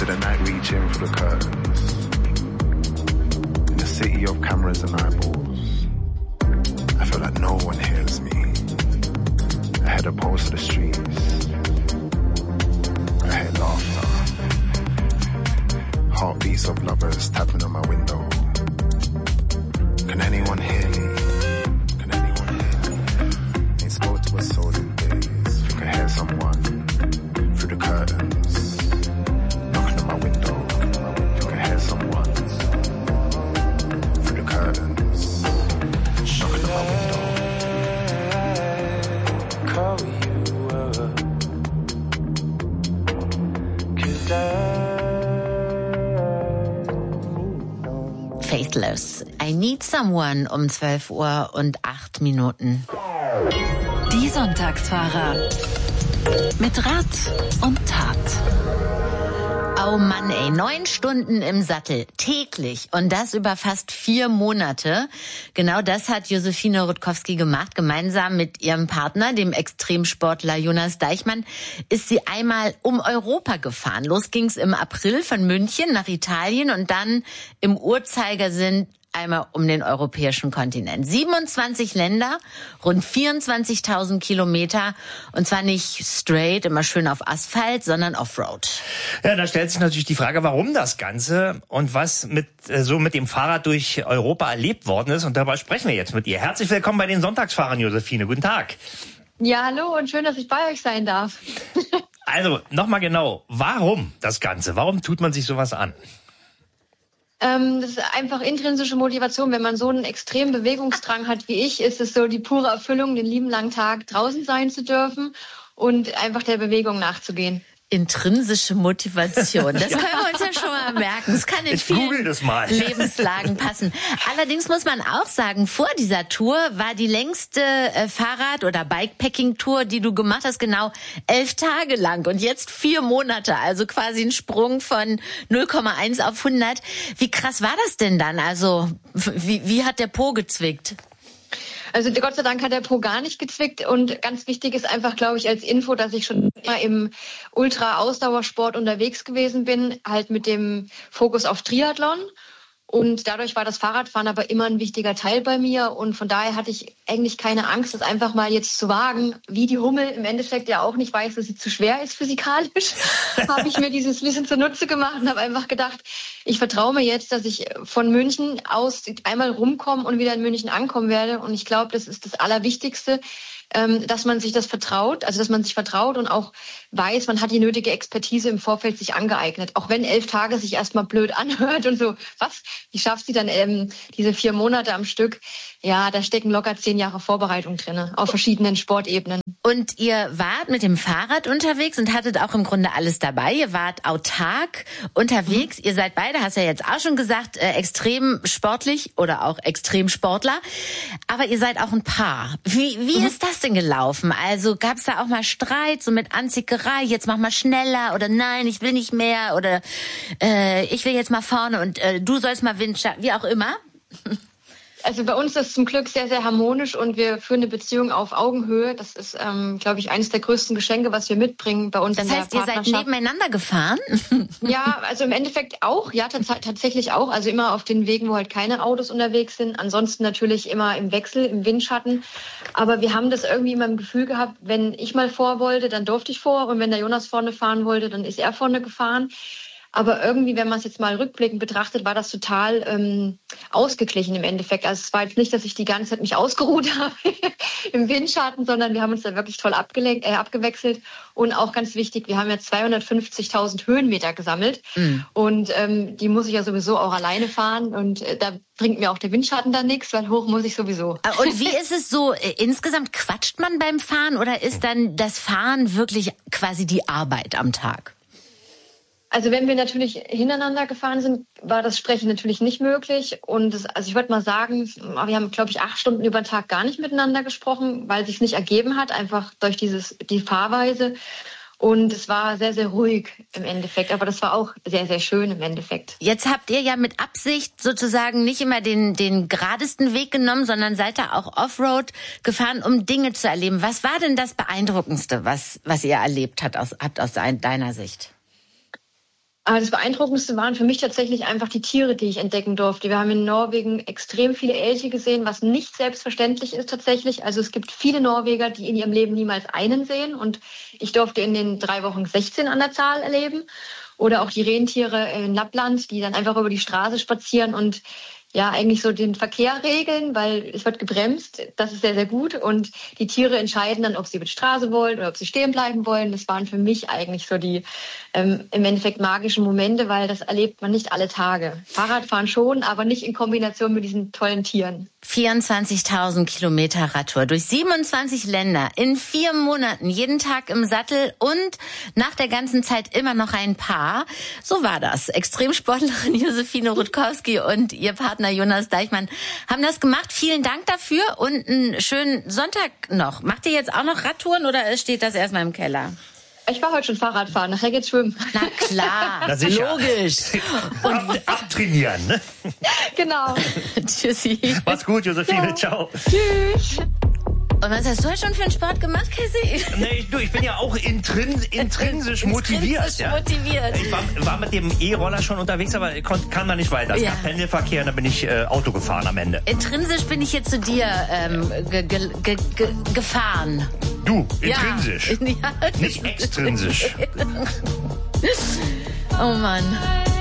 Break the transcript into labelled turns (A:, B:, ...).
A: to the night reaching for the curtains. In the city of cameras and eyeballs, I feel like no one hears me. I head a pulse of the streets. I hear laughter. Heartbeats of lovers tapping on my window. Can anyone hear me? Can anyone hear me? Ain't spoke to a soul in days. Think I hear someone through the curtains. Knocking on my window. Think I hear someone through the curtains. Knocking on my window. Call you up. 'Cause
B: Faithless. I Need Someone um 12:08.
C: Die Sonntagsfahrer. Mit Rat und Tat.
B: Oh Mann, ey, 9 Stunden im Sattel, täglich. Und das über fast 4 Monate. Genau das hat Josephine Rutkowski gemacht. Gemeinsam mit ihrem Partner, dem Extremsportler Jonas Deichmann, ist sie einmal um Europa gefahren. Los ging's im April von München nach Italien und dann im Uhrzeigersinn einmal um den europäischen Kontinent. 27 Länder, rund 24.000 Kilometer und zwar nicht straight, immer schön auf Asphalt, sondern Offroad.
D: Ja, da stellt sich natürlich die Frage, warum das Ganze und was mit dem Fahrrad durch Europa erlebt worden ist. Und darüber sprechen wir jetzt mit ihr. Herzlich willkommen bei den Sonntagsfahrern, Josephine. Guten Tag.
E: Ja, hallo und schön, dass ich bei euch sein darf.
D: Also, nochmal genau, warum das Ganze? Warum tut man sich sowas an?
E: Das ist einfach intrinsische Motivation. Wenn man so einen extremen Bewegungsdrang hat wie ich, ist es so die pure Erfüllung, den lieben langen Tag draußen sein zu dürfen und einfach der Bewegung nachzugehen.
B: Intrinsische Motivation. Das können wir uns ja schon mal merken. Das kann in vielen Lebenslagen passen. Allerdings muss man auch sagen, vor dieser Tour war die längste Fahrrad- oder Bikepacking-Tour, die du gemacht hast, genau 11 Tage lang. Und jetzt 4 Monate, also quasi ein Sprung von 0,1 auf 100. Wie krass war das denn dann? Also wie hat der Po gezwickt?
E: Also Gott sei Dank hat der Po gar nicht gezwickt und ganz wichtig ist einfach, glaube ich, als Info, dass ich schon immer im Ultra-Ausdauersport unterwegs gewesen bin, halt mit dem Fokus auf Triathlon. Und dadurch war das Fahrradfahren aber immer ein wichtiger Teil bei mir. Und von daher hatte ich eigentlich keine Angst, das einfach mal jetzt zu wagen. Wie die Hummel im Endeffekt ja auch nicht weiß, dass sie zu schwer ist physikalisch, habe ich mir dieses Wissen zunutze gemacht und habe einfach gedacht, ich vertraue mir jetzt, dass ich von München aus einmal rumkommen und wieder in München ankommen werde. Und ich glaube, das ist das Allerwichtigste, dass man sich das vertraut, also dass man sich vertraut und auch weiß, man hat die nötige Expertise im Vorfeld sich angeeignet. Auch wenn 11 Tage sich erstmal blöd anhört und so, was? Wie schafft sie dann diese 4 Monate am Stück? Ja, da stecken locker 10 Jahre Vorbereitung drin, auf verschiedenen Sportebenen.
B: Und ihr wart mit dem Fahrrad unterwegs und hattet auch im Grunde alles dabei. Ihr wart autark unterwegs. Ihr seid beide, hast ja jetzt auch schon gesagt, extrem sportlich oder auch Extremsportler. Aber ihr seid auch ein Paar. Wie ist das denn gelaufen? Also gab es da auch mal Streit, so mit Anzickerei, jetzt mach mal schneller oder nein, ich will nicht mehr oder ich will jetzt mal vorne und du sollst mal Windschatten, wie auch immer?
E: Also bei uns ist es zum Glück sehr, sehr harmonisch und wir führen eine Beziehung auf Augenhöhe. Das ist, glaube ich, eines der größten Geschenke, was wir mitbringen bei uns in der Partnerschaft.
B: Das heißt, ihr seid nebeneinander gefahren?
E: Ja, also im Endeffekt auch. Ja, tatsächlich auch. Also immer auf den Wegen, wo halt keine Autos unterwegs sind. Ansonsten natürlich immer im Wechsel, im Windschatten. Aber wir haben das irgendwie immer im Gefühl gehabt, wenn ich mal vor wollte, dann durfte ich vor. Und wenn der Jonas vorne fahren wollte, dann ist er vorne gefahren. Aber irgendwie, wenn man es jetzt mal rückblickend betrachtet, war das total ausgeglichen im Endeffekt. Also es war jetzt nicht, dass ich die ganze Zeit mich ausgeruht habe im Windschatten, sondern wir haben uns da wirklich toll abgewechselt. Und auch ganz wichtig, wir haben ja 250.000 Höhenmeter gesammelt. Und die muss ich ja sowieso auch alleine fahren. Und da bringt mir auch der Windschatten dann nichts, weil hoch muss ich sowieso.
B: Und wie ist es so, insgesamt quatscht man beim Fahren oder ist dann das Fahren wirklich quasi die Arbeit am Tag?
E: Also wenn wir natürlich hintereinander gefahren sind, war das Sprechen natürlich nicht möglich. Und also ich würde mal sagen, wir haben, glaube ich, 8 Stunden über den Tag gar nicht miteinander gesprochen, weil es sich nicht ergeben hat, einfach durch die Fahrweise. Und es war sehr, sehr ruhig im Endeffekt. Aber das war auch sehr, sehr schön im Endeffekt.
B: Jetzt habt ihr ja mit Absicht sozusagen nicht immer den geradesten Weg genommen, sondern seid da auch Offroad gefahren, um Dinge zu erleben. Was war denn das Beeindruckendste, was ihr erlebt habt aus deiner Sicht?
E: Aber das Beeindruckendste waren für mich tatsächlich einfach die Tiere, die ich entdecken durfte. Wir haben in Norwegen extrem viele Elche gesehen, was nicht selbstverständlich ist tatsächlich. Also es gibt viele Norweger, die in ihrem Leben niemals einen sehen. Und ich durfte in den 3 Wochen 16 an der Zahl erleben. Oder auch die Rentiere in Lappland, die dann einfach über die Straße spazieren und ja, eigentlich so den Verkehr regeln, weil es wird gebremst. Das ist sehr, sehr gut. Und die Tiere entscheiden dann, ob sie über die Straße wollen oder ob sie stehen bleiben wollen. Das waren für mich eigentlich so die im Endeffekt magischen Momente, weil das erlebt man nicht alle Tage. Fahrradfahren schon, aber nicht in Kombination mit diesen tollen Tieren.
B: 24.000 Kilometer Radtour durch 27 Länder in 4 Monaten, jeden Tag im Sattel und nach der ganzen Zeit immer noch ein Paar. So war das. Extremsportlerin Josephine Rutkowski und ihr Partner Jonas Deichmann haben das gemacht. Vielen Dank dafür und einen schönen Sonntag noch. Macht ihr jetzt auch noch Radtouren oder steht das erstmal im Keller?
E: Ich war heute schon Fahrradfahren, nachher geht's schwimmen.
B: Na klar,
D: Na sicher.
B: logisch. Und
D: abtrainieren, ne?
E: Genau.
B: Tschüssi.
D: Mach's gut, Josephine.
E: Ja.
D: Ciao.
E: Tschüss.
B: Und was hast du heute schon für einen Sport gemacht, Cassie?
D: Nee, ich bin ja auch intrinsisch motiviert.
B: Intrinsisch motiviert.
D: Ich war mit dem E-Roller schon unterwegs, aber kann man nicht weiter. Es gab Pendelverkehr und dann bin ich Auto gefahren am Ende.
B: Intrinsisch bin ich jetzt zu dir gefahren.
D: Du, intrinsisch.
B: Ja.
D: Nicht extrinsisch.
B: Oh Mann.